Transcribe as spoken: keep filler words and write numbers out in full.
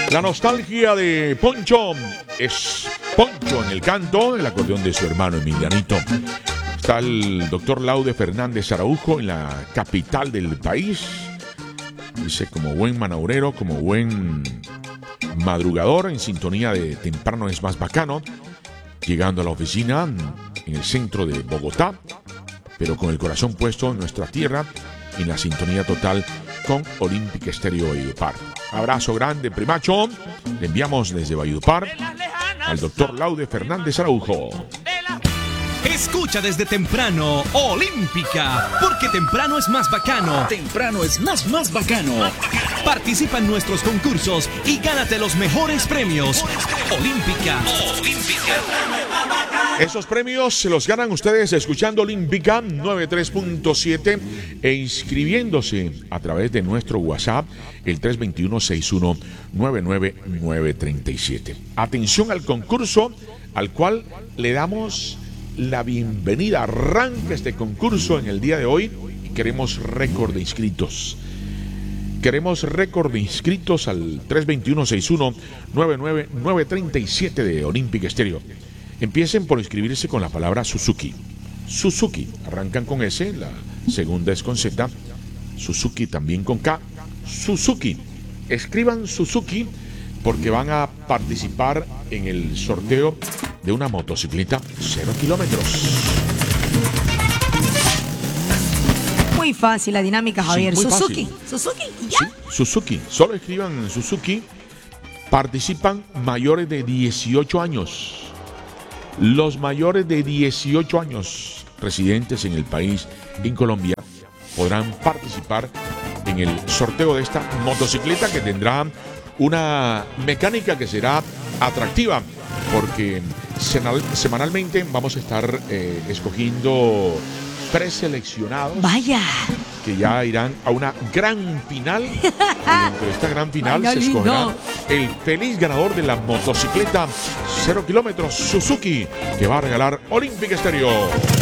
La nostalgia de Poncho es Poncho en el canto, el acordeón de su hermano Emilianito. Está el doctor Laude Fernández Araujo en la capital del país. Dice, como buen manaurero, como buen madrugador, en sintonía de Temprano es más bacano, llegando a la oficina en el centro de Bogotá, pero con el corazón puesto en nuestra tierra, en la sintonía total con Olympic Estéreo Valledupar. Abrazo grande, primacho. Le enviamos desde Valledupar al doctor Laude Fernández Araujo. Escucha desde temprano Olímpica, porque temprano es más bacano. Temprano es más, más bacano. Participa en nuestros concursos y gánate los mejores premios. Olímpica. Olímpica. Esos premios se los ganan ustedes escuchando Olímpica noventa y tres punto siete e inscribiéndose a través de nuestro WhatsApp, el tres dos uno, seis uno nueve nueve nueve tres siete. Atención al concurso al cual le damos la bienvenida. Arranca este concurso en el día de hoy y queremos récord de inscritos. Queremos récord de inscritos al tres dos uno, seis uno nueve nueve nueve tres siete de Olympic Estéreo. Empiecen por inscribirse con la palabra Suzuki. Suzuki, arrancan con S, la segunda es con Z. Suzuki también con K. Suzuki. Escriban Suzuki porque van a participar en el sorteo de una motocicleta cero kilómetros. Muy fácil la dinámica, Javier. Sí, muy Suzuki. fácil. Suzuki, ¿y ya? Sí, Suzuki. Solo escriban Suzuki. Participan mayores de dieciocho años. Los mayores de dieciocho años residentes en el país, en Colombia, podrán participar en el sorteo de esta motocicleta que tendrá una mecánica que será atractiva, porque semanalmente vamos a estar eh, escogiendo preseleccionados. Vaya. Que ya irán a una gran final. Y dentro de esta gran final Vaya se escogerá lindo. el feliz ganador de la motocicleta cero kilómetros Suzuki que va a regalar Olympic Estéreo.